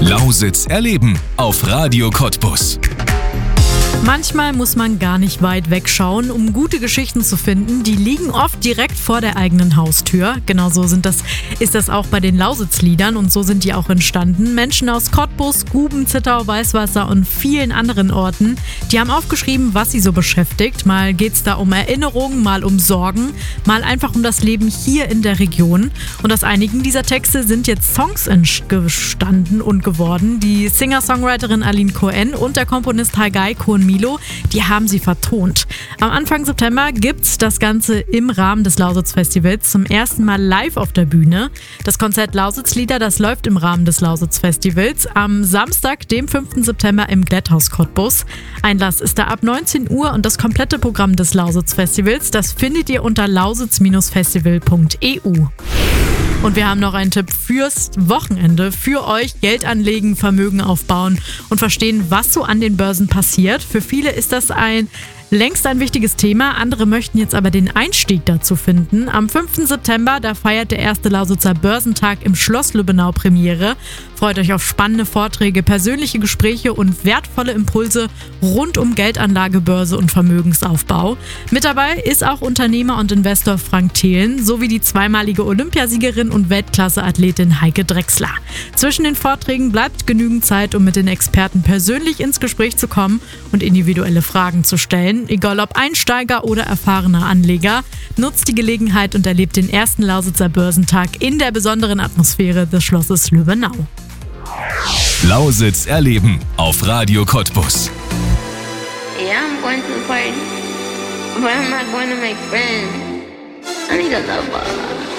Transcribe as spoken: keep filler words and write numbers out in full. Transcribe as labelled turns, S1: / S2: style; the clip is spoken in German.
S1: Lausitz erleben auf Radio Cottbus.
S2: Manchmal muss man gar nicht weit wegschauen, um gute Geschichten zu finden. Die liegen oft direkt vor der eigenen Haustür. Genauso sind das, ist das auch bei den Lausitz-Liedern und so sind die auch entstanden. Menschen aus Cottbus, Guben, Zittau, Weißwasser und vielen anderen Orten, die haben aufgeschrieben, was sie so beschäftigt. Mal geht es da um Erinnerungen, mal um Sorgen, mal einfach um das Leben hier in der Region. Und aus einigen dieser Texte sind jetzt Songs entstanden und geworden. Die Singer-Songwriterin Aline Cohen und der Komponist Haggai Cohen Milo, die haben sie vertont. Am Anfang September gibt's das Ganze im Rahmen des Lausitz-Festivals zum ersten Mal live auf der Bühne. Das Konzert Lausitz-Lieder, das läuft im Rahmen des Lausitz-Festivals am Samstag, dem fünften September im Glätthaus Cottbus. Einlass ist da ab neunzehn Uhr und das komplette Programm des Lausitz-Festivals, das findet ihr unter lausitz festival punkt e u. Und wir haben noch einen Tipp fürs Wochenende. Für euch Geld anlegen, Vermögen aufbauen und verstehen, was so an den Börsen passiert. Für viele ist das ein längst ein wichtiges Thema. Andere möchten jetzt aber den Einstieg dazu finden. Am fünften September, da feiert der erste Lausitzer Börsentag im Schloss Lübbenau Premiere. Freut euch auf spannende Vorträge, persönliche Gespräche und wertvolle Impulse rund um Geldanlage, Börse und Vermögensaufbau. Mit dabei ist auch Unternehmer und Investor Frank Thelen sowie die zweimalige Olympiasiegerin und Weltklasse-Athletin Heike Drechsler. Zwischen den Vorträgen bleibt genügend Zeit, um mit den Experten persönlich ins Gespräch zu kommen und individuelle Fragen zu stellen. Egal ob Einsteiger oder erfahrener Anleger, nutzt die Gelegenheit und erlebt den ersten Lausitzer Börsentag in der besonderen Atmosphäre des Schlosses Lübbenau.
S1: Lausitz erleben auf Radio Cottbus.
S3: Yeah, I'm going to the party, but I'm not going to make friends. I need a lover.